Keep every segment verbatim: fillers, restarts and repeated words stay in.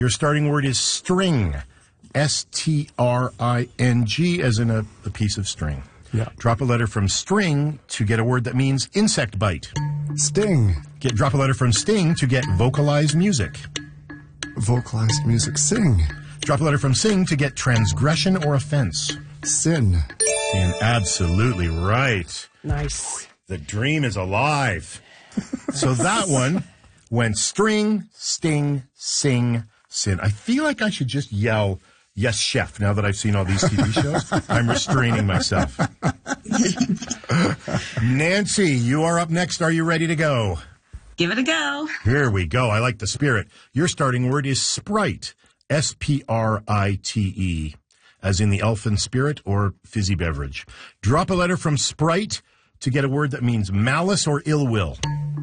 Your starting word is string. S T R I N G, as in a, a piece of string. Yeah. Drop a letter from string to get a word that means insect bite. Sting. Get drop a letter from sting to get vocalized music. Vocalized music. Sing. Drop a letter from sing to get transgression or offense. Sin. And absolutely right. Nice. The dream is alive. So that one went string, sting, sing, sin. I feel like I should just yell, yes, chef, now that I've seen all these T V shows. I'm restraining myself. Nancy, you are up next. Are you ready to go? Give it a go. Here we go. I like the spirit. Your starting word is sprite. S P R I T E, as in the elfin spirit or fizzy beverage. Drop a letter from sprite to get a word that means malice or ill will.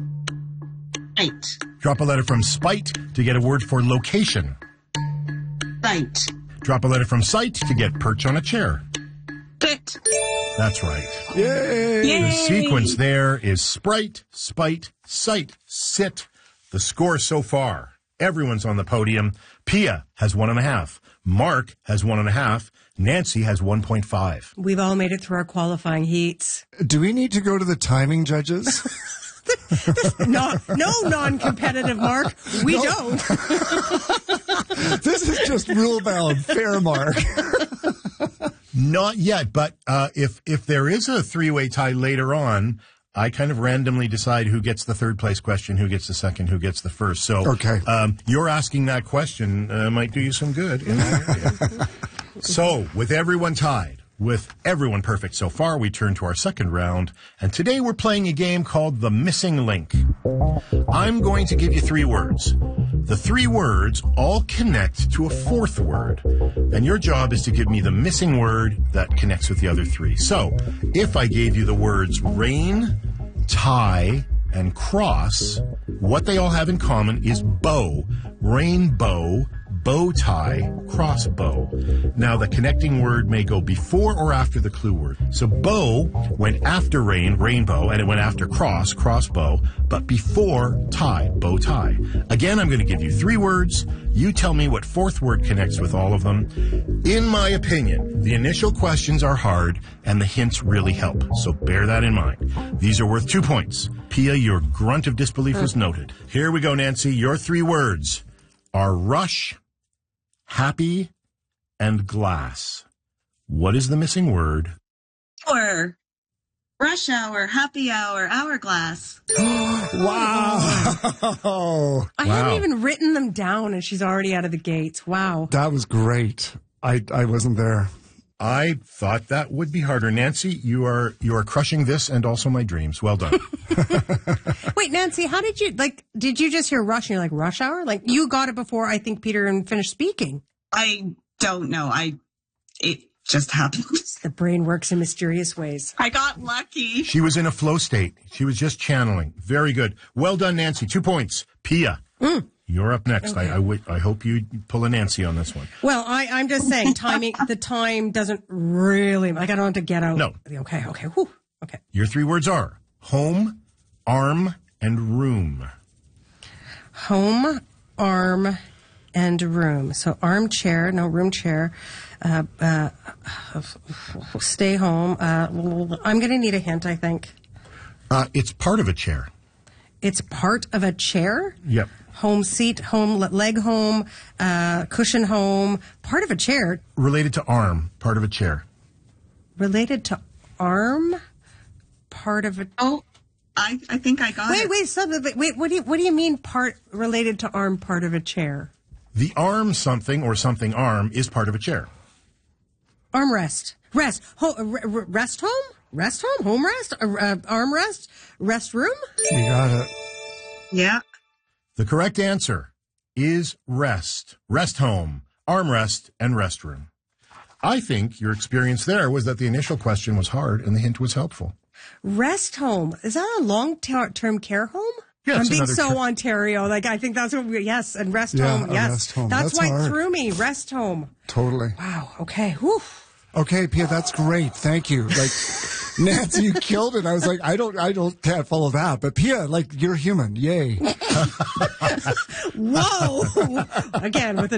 Right. Drop a letter from spite to get a word for location. Right. Drop a letter from sight to get perch on a chair. Sit. That's right. Yay! Yay. The sequence there is sprite, spite, sight, sit. The score so far. Everyone's on the podium. Pia has one and a half. Mark has one and a half. Nancy has one point five. We've all made it through our qualifying heats. Do we need to go to the timing judges? no, no non-competitive, Mark. We No. don't. This is just rule-bound, fair, Mark. Not yet, but uh, if if there is a three-way tie later on, I kind of randomly decide who gets the third place question, who gets the second, who gets the first. So Okay. um, you're asking that question uh, might do you some good in that area. So with everyone tied, with everyone perfect so far, we turn to our second round, and today we're playing a game called The Missing Link. I'm going to give you three words. The three words all connect to a fourth word, and your job is to give me the missing word that connects with the other three. So, if I gave you the words rain, tie, and cross, what they all have in common is bow, rainbow, bow tie, crossbow. Now, the connecting word may go before or after the clue word. So bow went after rain, rainbow, and it went after cross, crossbow, but before tie, bow tie. Again, I'm going to give you three words. You tell me what fourth word connects with all of them. In my opinion, the initial questions are hard, and the hints really help. So bear that in mind. These are worth two points. Pia, your grunt of disbelief was noted. Here we go, Nancy. Your three words are rush, happy, and glass. What is the missing word? Or rush hour, happy hour, hourglass. Wow. I Wow. hadn't even written them down, and she's already out of the gates. Wow. That was great. I, I wasn't there. I thought that would be harder. Nancy, you are you are crushing this and also my dreams. Well done. Wait, Nancy, how did you, like, did you just hear rush and you're like, rush hour? Like, you got it before I think Peter and finished speaking. I don't know. I it just happened. The brain works in mysterious ways. I got lucky. She was in a flow state. She was just channeling. Very good. Well done, Nancy. Two points. Pia, Mm. you're up next. Okay. I, I, w- I hope you pull a Nancy on this one. Well, I, I'm just saying, timing, the time doesn't really, like, I don't have to get out. No. Okay, okay, whew, okay. Your three words are home, arm, and room. Home, arm, and room. So armchair, no room chair, uh, uh, stay home. Uh, I'm going to need a hint, I think. Uh, it's part of a chair. It's part of a chair? Yep. Home seat, home, leg home, uh, cushion home, part of a chair. Related to arm, part of a chair. Related to arm, part of a... Oh, I, I think I got Wait, it. wait, stop, wait, wait, what do you, what do you mean part, related to arm, part of a chair? The arm something or something arm is part of a chair. Armrest. Rest. Ho- r- r- rest home? Rest home? Home rest? Uh, uh, arm rest? Rest room? You got it. Yeah. The correct answer is rest, rest home, armrest, and restroom. I think your experience there was that the initial question was hard and the hint was helpful. Rest home. Is that a long-term care home? Yeah, I'm it's being another so ter- Ontario. Like, I think that's what we, yes, and rest Yeah, home. a Yes. rest home. That's, That's why hard. it threw me. Rest home. Totally. Wow. Okay. Whew. Okay, Pia, that's great. Thank you. Like, Nancy, you killed it. I was like, I don't, I don't, can't follow that. But Pia, like, you're human. Yay. Whoa! Again, with a